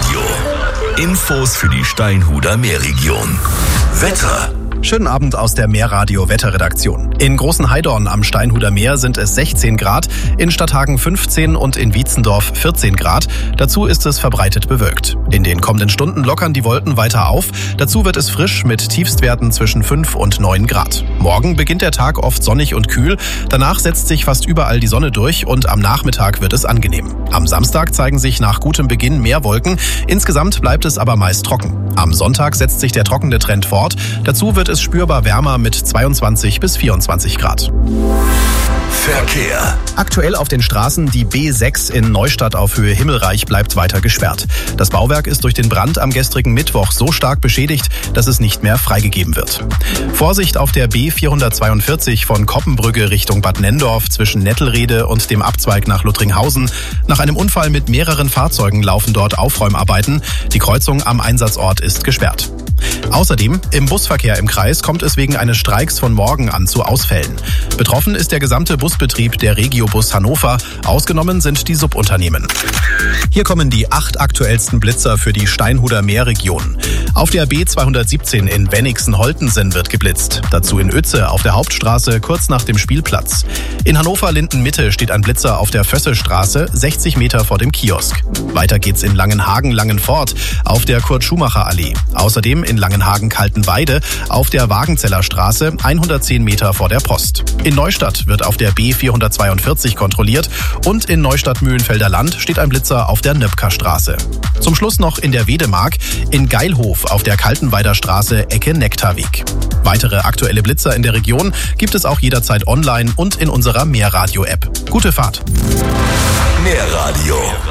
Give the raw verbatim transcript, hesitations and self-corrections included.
Meerradio. Infos für die Steinhuder Meerregion. Wetter. Schönen Abend aus der Meerradio-Wetterredaktion. In Großenheidorn am Steinhuder Meer sind es sechzehn Grad, in Stadthagen fünfzehn und in Wietzendorf vierzehn Grad. Dazu ist es verbreitet bewölkt. In den kommenden Stunden lockern die Wolken weiter auf. Dazu wird es frisch mit Tiefstwerten zwischen fünf und neun Grad. Morgen beginnt der Tag oft sonnig und kühl. Danach setzt sich fast überall die Sonne durch und am Nachmittag wird es angenehm. Am Samstag zeigen sich nach gutem Beginn mehr Wolken. Insgesamt bleibt es aber meist trocken. Am Sonntag setzt sich der trockene Trend fort. Dazu wird es spürbar wärmer mit zweiundzwanzig bis vierundzwanzig Grad. Verkehr. Aktuell auf den Straßen die B sechs in Neustadt auf Höhe Himmelreich bleibt weiter gesperrt. Das Bauwerk ist durch den Brand am gestrigen Mittwoch so stark beschädigt, dass es nicht mehr freigegeben wird. Vorsicht auf der B vierhundertzweiundvierzig von Koppenbrügge Richtung Bad Nendorf zwischen Nettelrede und dem Abzweig nach Luttringhausen. Nach einem Unfall mit mehreren Fahrzeugen laufen dort Aufräumarbeiten. Die Kreuzung am Einsatzort ist gesperrt. Außerdem, im Busverkehr im Kreis kommt es wegen eines Streiks von morgen an zu Ausfällen. Betroffen ist der gesamte Busbetrieb der Regiobus Hannover. Ausgenommen sind die Subunternehmen. Hier kommen die acht aktuellsten Blitzer für die Steinhuder Meerregion. Auf der B zweihundertsiebzehn in Wennigsen-Holtensen wird geblitzt. Dazu in Uetze auf der Hauptstraße kurz nach dem Spielplatz. In Hannover-Linden-Mitte steht ein Blitzer auf der Vössestraße, sechzig Meter vor dem Kiosk. Weiter geht's in Langenhagen-Langenfort auf der Kurt-Schumacher-Allee. Außerdem in Langenhagen-Kaltenweide auf der Wagenzeller Straße, hundertzehn Meter vor der Post. In Neustadt wird auf der B vierhundertzweiundvierzig kontrolliert und in Neustadt-Mühlenfelder Land steht ein Blitzer auf der Nöpker-Straße. Zum Schluss noch in der Wedemark, in Geilhof auf der Kaltenweider Straße, Ecke Nektarweg. Weitere aktuelle Blitzer in der Region gibt es auch jederzeit online und in unserer Meerradio-App. Gute Fahrt! Meerradio.